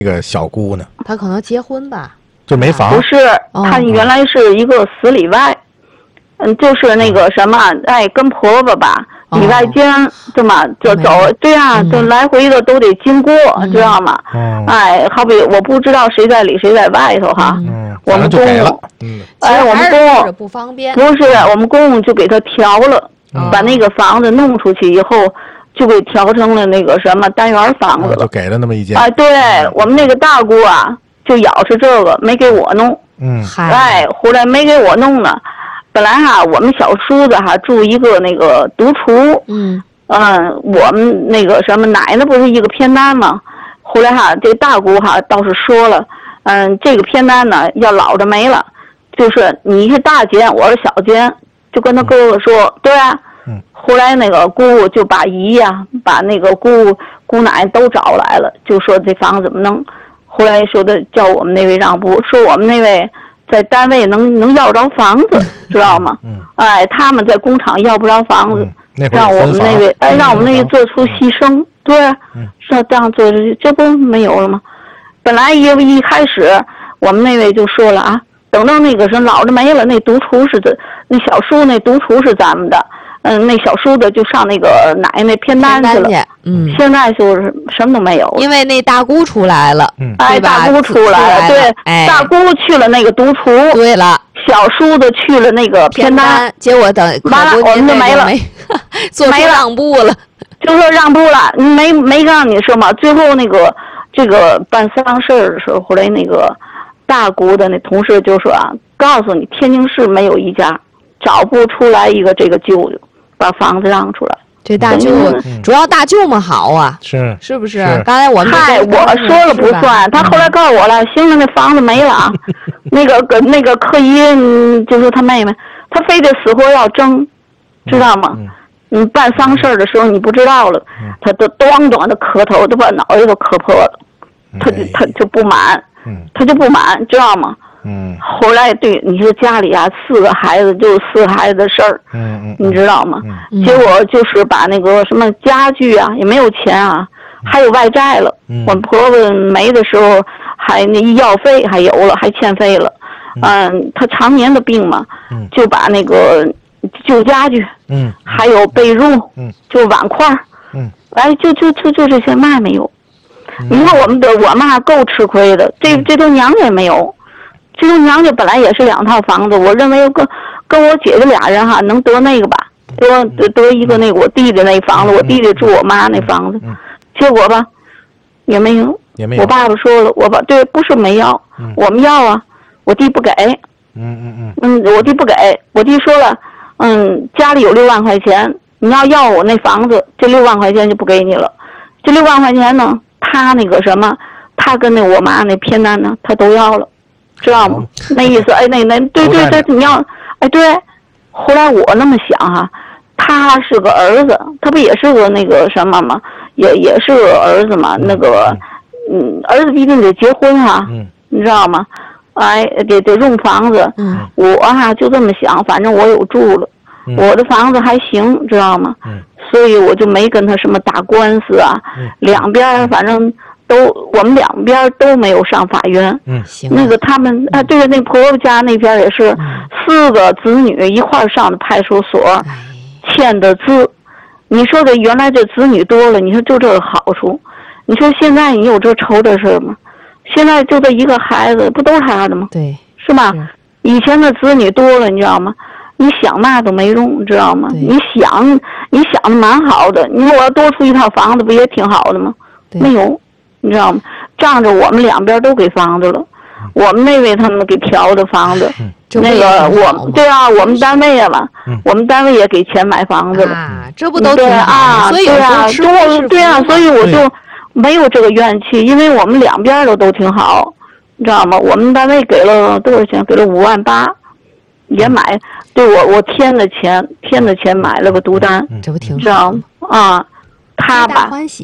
这个小姑呢？ 他可能结婚吧？ 就没房？ 不是，他原来是一个死里外，就是那个什么，哎，跟婆婆吧。里外间，对吗？就走，对呀，就来回的都得经过，知道吗？哎，好比我不知道谁在里谁在外头哈。我们公公， 哎， 我们公公不方便。 不是，我们公公就给他调了，把那个房子弄出去以后，就给调成了那个什么单元房子了， 就给了那么一间。 哎，对我们那个大姑啊，就咬着这个没给我弄。哎，后来没给我弄呢。本来哈，我们小叔子哈住一个那个独厨，我们那个什么奶奶不是一个偏单吗？后来哈，这大姑哈倒是说了，这个偏单呢要老着没了，就是你是大间，我是小间，就跟他哥哥说，对啊。后来那个姑就把姨呀，把那个姑奶都找来了，就说这房子怎么弄。后来说的叫我们那位让步，说我们那位。在单位能要着房子，知道吗？哎，他们在工厂要不着房子，让我们那位，哎，让我们那位做出牺牲，对，是这样做的，这不没有了吗？本来一开始我们那位就说了啊，等到那个是老的没了，那独厨是那小叔那独厨是咱们的，那小叔的就上那个奶奶偏单去了，现在就是什么都没有， 因为那大姑出来了， 哎，大姑出来了，对，大姑去了那个独厨， 对了， 小叔子去了那个偏单， 结果等完了我们就没了， 做出让步了， 就说让步了，没让你说嘛，最后那个这个办丧事的时候，后来那个大姑的那同事就说啊，告诉你天津市没有一家找不出来一个这个舅舅。把房子让出来， 这大舅主要大舅们好啊，是不是？刚才我们我说了不算，他后来告诉我了，行了，那房子没了啊。那个柯姨就是他妹妹，他非得死活要争，知道吗？你办丧事的时候你不知道了，他都咣咣的磕头，都把脑袋都磕破了，他就不满，他就不满，知道吗？后来对你说家里啊4个孩子就4个孩子的事儿，你知道吗？结果就是把那个什么家具啊也没有钱啊，还有外债了。我们婆婆没的时候还那医药费还有了，还欠费了。她常年的病嘛，就把那个旧家具，还有被褥，就碗筷，哎，就这些嘛没有。你看我妈够吃亏的，这都娘家也没有。这个娘家本来也是2套房子，我认为跟我姐姐俩人哈能得那个吧，得一个那个我弟弟那房子，我弟弟住我妈那房子，结果吧也没有。我爸爸说了，对不是没要，我们要啊，我弟不给，我弟不给，我弟说了，家里有6万块钱，你要我那房子，这6万块钱就不给你了。这6万块钱呢，他那个什么，他跟我妈那偏单呢，他都要了。知道吗？那意思，哎，对，你要，哎，对。后来我那么想哈，他是个儿子，他不也是个那个什么吗？也是个儿子嘛。那个，儿子必定得结婚哈，你知道吗？哎，得用房子。我哈就这么想，反正我有住了，我的房子还行，知道吗？所以我就没跟他什么打官司啊，两边反正。我们2边都没有上法院。那个他们啊，对，那婆婆家那边也是4个子女一块上的派出所，签的字。你说的原来这子女多了，你说就这个好处。你说现在你有这愁的事吗？现在就这一个孩子，不都是他的吗？ 对， 是吧？以前的子女多了，你知道吗？你想那都没用，知道吗？你想的蛮好的。你说我要多出一套房子，不也挺好的吗？没有。你知道吗？仗着我们2边都给房子了，我们那位他们给调的房子，那个对啊，我们单位嘛，我们单位也给钱买房子了， 这不都挺好？ 对啊，对啊，所以我就没有这个怨气，因为我们2边都挺好，你知道吗？我们单位给了多少钱？给了5万8，也买，对我添的钱买了个独单， 这不挺好？ 知道吗？啊，他吧。 欢喜。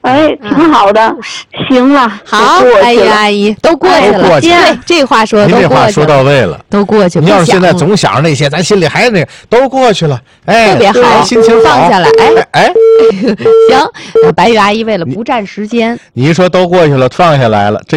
哎，挺好的。行了， 好，哎呀，阿姨都过去了。对，这话说都过去了。 您这话说到位了， 都过去了。 你要是现在总想着那些，咱心里还那个，都过去了。哎， 特别好， 心情放下来。 哎， 行，白玉阿姨为了不占时间， 你一说都过去了，放下来了。